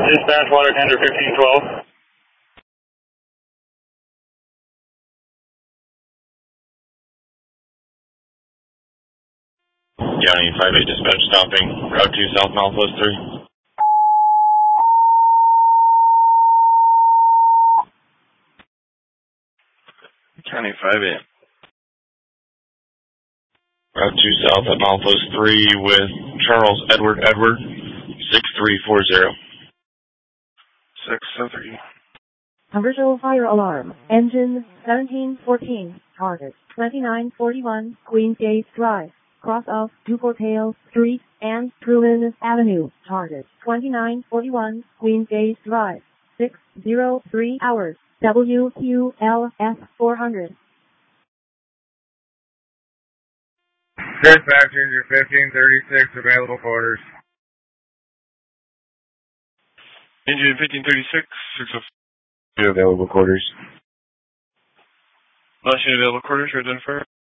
Dispatch water tender 1512. County 58 dispatch stopping. Route 2 south Southwest 3. County 58. Route 2 south at Milepost 3 with Charles Edward 6340. 673. Commercial fire alarm. Engine 1714. Target 2941 Queensgate Drive. Cross of Duportail Street and Truman Avenue. Target 2941 Queensgate Drive. 603 hours. WQLF 400. Dispatch engine 1536, available quarters. Engine 1536, 604. Available quarters. Last unit available quarters, identifier.